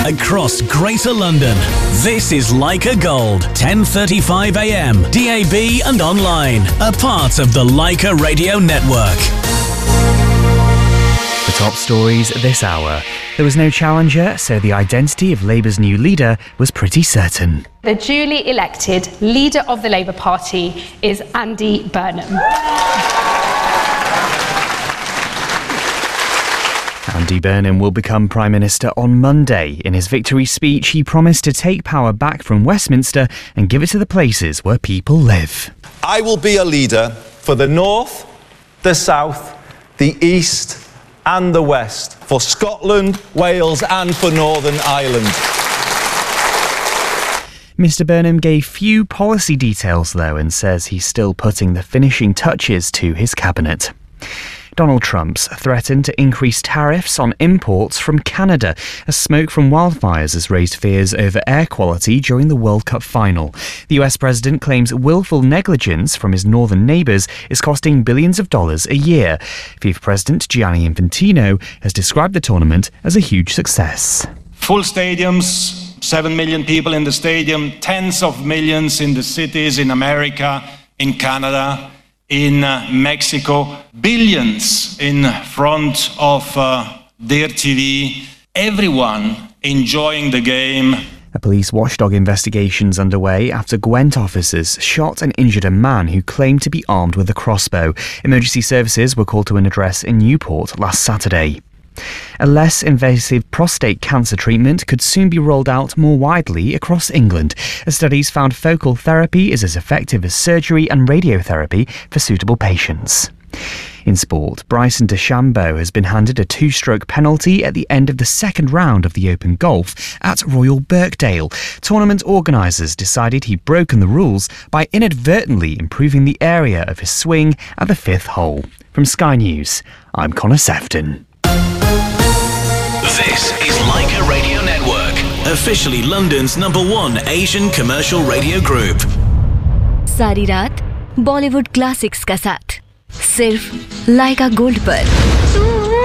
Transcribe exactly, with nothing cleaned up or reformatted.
across Greater London. This is Leica Gold, ten thirty-five a m, D A B and online, a part of the Leica Radio Network. The top stories this hour. There was no challenger, so the identity of Labour's new leader was pretty certain. The duly elected leader of the Labour Party is Andy Burnham. Andy Burnham will become Prime Minister on Monday. In his victory speech, he promised to take power back from Westminster and give it to the places where people live. I will be a leader for the North, the South, the East and the West, for Scotland, Wales and for Northern Ireland. Mister Burnham gave few policy details, though, and says he's still putting the finishing touches to his cabinet. Donald Trump's threatened to increase tariffs on imports from Canada as smoke from wildfires has raised fears over air quality during the World Cup final. The U S president claims willful negligence from his northern neighbours is costing billions of dollars a year. FIFA President Gianni Infantino has described the tournament as a huge success. Full stadiums, seven million people in the stadium, tens of millions in the cities in America, in Canada, in uh, Mexico, billions in front of uh, their T V, everyone enjoying the game. A police watchdog investigation is underway after Gwent officers shot and injured a man who claimed to be armed with a crossbow. Emergency services were called to an address in Newport last Saturday. A less invasive prostate cancer treatment could soon be rolled out more widely across England, as studies found focal therapy is as effective as surgery and radiotherapy for suitable patients. In sport, Bryson DeChambeau has been handed a two-stroke penalty at the end of the second round of the Open Golf at Royal Birkdale. Tournament organisers decided he'd broken the rules by inadvertently improving the area of his swing at the fifth hole. From Sky News, I'm Connor Sefton. This is Leica Radio Network, officially London's number one Asian commercial radio group. सारी रात Bollywood classics का साथ सिर्फ लाइका gold पर।